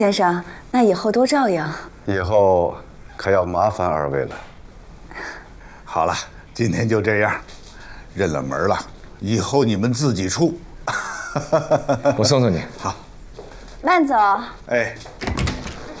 先生，那以后多照应。 以后可要麻烦二位了。 好了，今天就这样，认了门了，以后你们自己出。 我送送你。 好， 慢走。 哎。